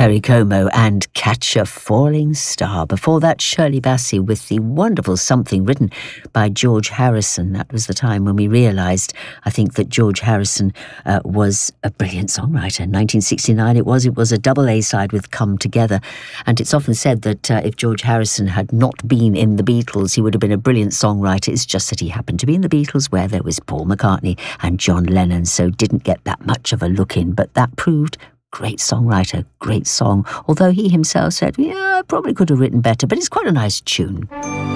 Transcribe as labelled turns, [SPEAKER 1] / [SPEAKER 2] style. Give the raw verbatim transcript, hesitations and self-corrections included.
[SPEAKER 1] Perry Como and Catch a Falling Star. Before that, Shirley Bassey with the wonderful Something written by George Harrison. That was the time when we realised, I think, that George Harrison uh, was a brilliant songwriter. nineteen sixty-nine it was. It was a double A-side with Come Together. And it's often said that uh, if George Harrison had not been in the Beatles, he would have been a brilliant songwriter. It's just that he happened to be in the Beatles where there was Paul McCartney and John Lennon, so didn't get that much of a look in. But that proved great songwriter, great song. Although he himself said, yeah, I probably could have written better, but it's quite a nice tune.